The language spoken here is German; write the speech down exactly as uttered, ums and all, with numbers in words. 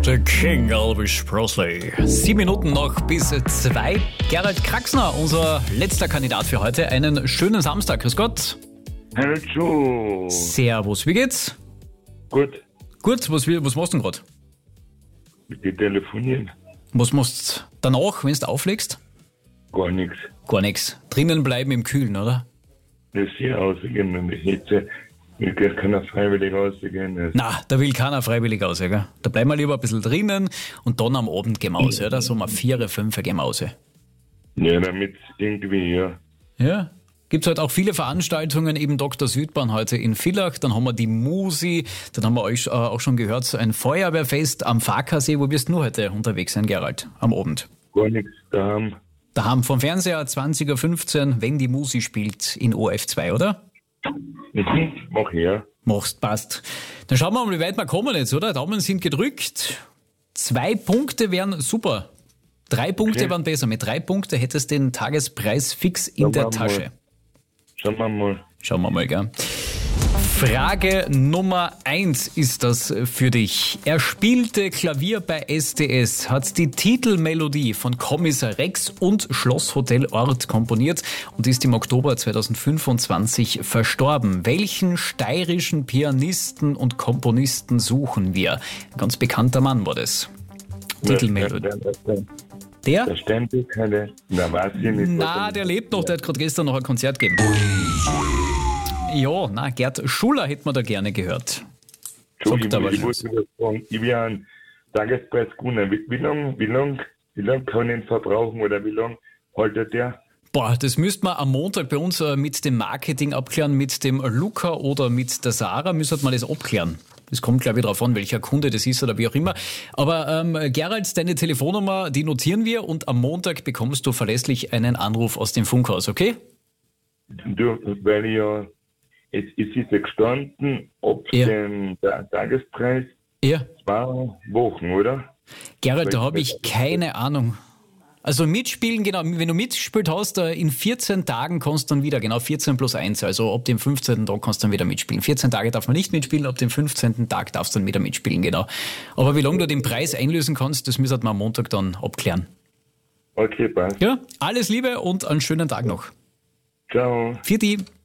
The King Elvis Presley. Sieben Minuten noch bis zwei. Gerald Kraxner, unser letzter Kandidat für heute. Einen schönen Samstag. Grüß Gott. Hallo Joe. Servus, wie geht's? Gut, Gut, was, was machst du denn gerade? mit dir telefonieren. Was machst du danach, wenn du auflegst? Gar nichts. Gar nichts. Drinnen bleiben im Kühlen, oder? Das hier ausgehen und ich Hitze. Mir geht keiner freiwillig ausgehen. Das Na, da will keiner freiwillig raus, gell? Da bleiben wir lieber ein bisschen drinnen und dann am Abend gehen wir raus, oder? So um vier, fünf gehen wir raus. ja, damit irgendwie, ja. Ja. Gibt es halt auch viele Veranstaltungen, eben Doktor Südbahn heute in Villach, dann haben wir die Musi, dann haben wir euch äh, auch schon gehört, ein Feuerwehrfest am Farkasee. Wo wirst du nur heute unterwegs sein, Gerald, am Abend? Gar nichts da haben. Daheim vom Fernseher, zwanzig Uhr fünfzehn, wenn die Musi spielt in O F zwei, oder? Mhm, mach her. Machst, passt. Dann schauen wir mal, wie weit wir kommen jetzt, oder? Daumen sind gedrückt. Zwei Punkte wären super. Drei Punkte Okay. wären besser. Mit drei Punkten hättest du den Tagespreis fix in Schauen der wir mal. Tasche. Schauen wir mal. Schauen wir mal, gell? Frage Nummer eins ist das für dich. Er spielte Klavier bei S D S, hat die Titelmelodie von Kommissar Rex und Schlosshotel Ort komponiert und ist im Oktober zweitausendfünfundzwanzig verstorben. Welchen steirischen Pianisten und Komponisten suchen wir? Ein ganz bekannter Mann war das. Titelmelodie. Der, der, der, Der? der Stempel, der, da weiß ich nicht. Na, was der lebt noch, der hat gerade gestern noch ein Konzert gegeben. Ja, na, Gerd Schuller hätte man da gerne gehört. Sagt aber Entschuldigung, ich nichts. wollte nur fragen, ich will einen Tagespreis gewinnen. Wie, wie lange wie lang, wie lang kann ich ihn verbrauchen oder wie lange haltet der? Boah, das müsste man am Montag bei uns äh, mit dem Marketing abklären, mit dem Luca oder mit der Sarah, müsste man das abklären. Das kommt, glaube ich, darauf an, welcher Kunde das ist oder wie auch immer. Aber ähm, Gerald, deine Telefonnummer, die notieren wir und am Montag bekommst du verlässlich einen Anruf aus dem Funkhaus, okay? Du, weil ich ja, es, es ist ja gestanden, ob Ja. den Ta- Tagespreis Ja. zwei Wochen, oder? Gerald, da habe ich keine Ahnung. Also mitspielen, genau, wenn du mitgespielt hast, äh, in vierzehn Tagen kannst du dann wieder, genau vierzehn plus eins, also ab dem fünfzehnten Tag kannst du dann wieder mitspielen. vierzehn Tage darf man nicht mitspielen, ab dem fünfzehnten Tag darfst du dann wieder mitspielen, genau. Aber wie lange du den Preis einlösen kannst, das müssen wir am Montag dann abklären. Okay, passt. Ja, alles Liebe und einen schönen Tag noch. Ciao. Für die.